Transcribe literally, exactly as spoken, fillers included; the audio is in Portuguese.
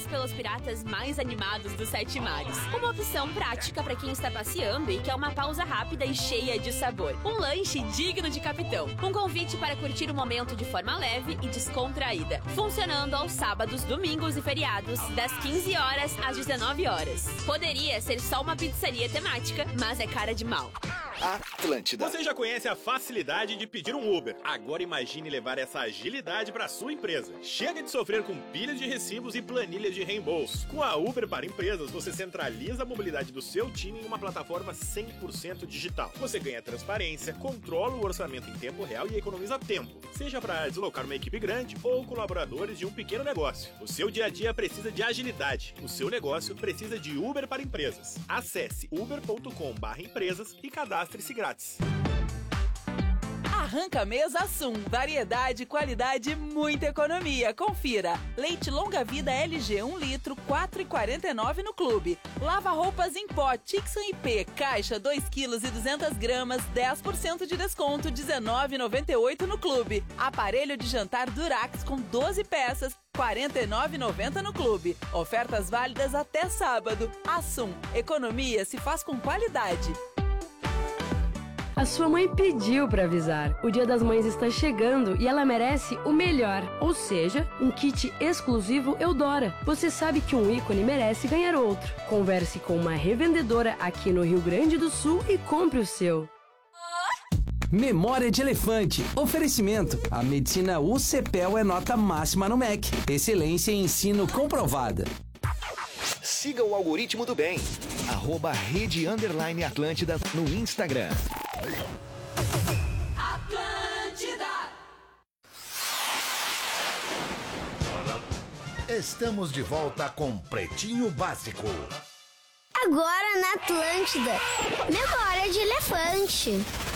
passeias pelos piratas mais animados dos sete mares. Uma opção prática para quem está passeando e quer uma pausa rápida e cheia de sabor. Um lanche digno de capitão. Um convite para curtir o momento de forma leve e descontraída. Funcionando aos sábados, domingos e feriados, das quinze horas às dezenove horas. Poderia ser só uma pizzaria temática, mas é cara de mal. Atlântida. Você já conhece a facilidade de pedir um Uber. Agora imagine levar essa agilidade para sua empresa. Chega de sofrer com pilhas de recibos e planilhas de reembolso. Com a Uber para Empresas, você centraliza a mobilidade do seu time em uma plataforma cem por cento digital. Você ganha transparência, controla o orçamento em tempo real e economiza tempo. Seja para deslocar uma equipe grande ou colaboradores de um pequeno negócio. O seu dia a dia precisa de agilidade. O seu negócio precisa de Uber para Empresas. Acesse uber ponto com barra empresas e cadastre-se grátis. Arranca Mesa Assum. Variedade, qualidade, muita economia. Confira. Leite longa vida L G um litro, quatro reais e quarenta e nove no clube. Lava roupas em pó Tixan I P, caixa dois quilos e duzentas gramas, dez por cento de desconto, dezenove reais e noventa e oito no clube. Aparelho de jantar Durax com doze peças, quarenta e nove reais e noventa no clube. Ofertas válidas até sábado. Assum. Economia se faz com qualidade. A sua mãe pediu para avisar. O Dia das Mães está chegando e ela merece o melhor. Ou seja, um kit exclusivo Eudora. Você sabe que um ícone merece ganhar outro. Converse com uma revendedora aqui no Rio Grande do Sul e compre o seu. Memória de Elefante. Oferecimento. A medicina U C P E L é nota máxima no M E C. Excelência em ensino comprovada. Siga o algoritmo do bem. Arroba Rede Underline Atlântida no Instagram. Atlântida. Estamos de volta com Pretinho Básico. Agora na Atlântida. Memória de Elefante.